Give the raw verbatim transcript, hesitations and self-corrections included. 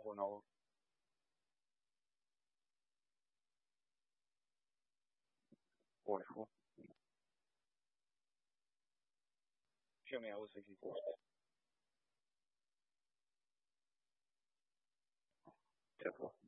telefono. Fu, più o meno così. Sì. Telefono.